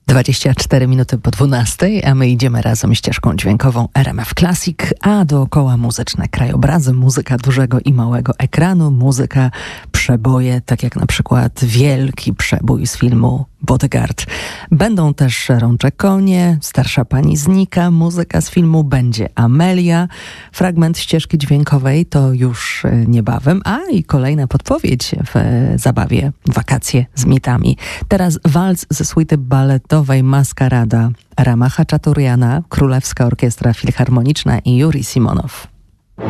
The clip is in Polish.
24 minuty po 12, a my idziemy razem ścieżką dźwiękową RMF Classic, a dookoła muzyczne krajobrazy, muzyka dużego i małego ekranu, muzyka przeboje, tak jak na przykład wielki przebój z filmu Bodyguard. Będą też Rącze konie, Starsza pani znika, muzyka z filmu Będzie Amelia. Fragment ścieżki dźwiękowej to już niebawem, a i kolejna podpowiedź w zabawie Wakacje z mitami. Teraz walc ze suity baletowej Maskarada Rama Chaczaturiana, Królewska Orkiestra Filharmoniczna i Juri Simonow.